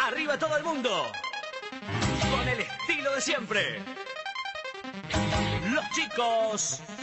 ¡Arriba todo el mundo! Con el estilo de siempre. Los chicos